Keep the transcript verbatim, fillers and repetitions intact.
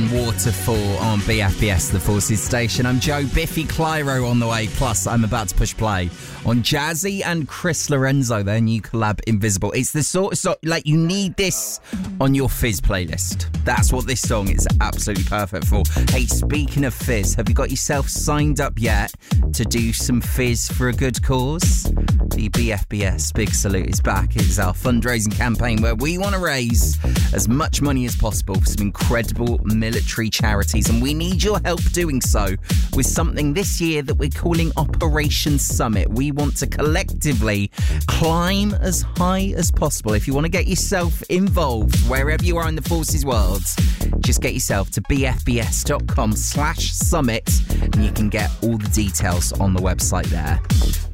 Waterfall on B F B S, the Forces station. I'm Joe Biffy Clyro on the way. Plus, I'm about to push play on Jazzy and Chris Lorenzo, their new collab, Invisible. It's the sort of song, like, you need this on your Fizz playlist. That's what this song is absolutely perfect for. Hey, speaking of Fizz, have you got yourself signed up yet to do some Fizz for a good cause? The B F B S Big Salute is back. It is our fundraising campaign where we want to raise as much money as possible for some incredible military charities, and we need your help doing so with something this year that we're calling Operation Summit. We want to collectively climb as high as possible. If you want to get yourself involved wherever you are in the Forces world, just get yourself to bfbs.com slash summit and you can get all the details on the website there.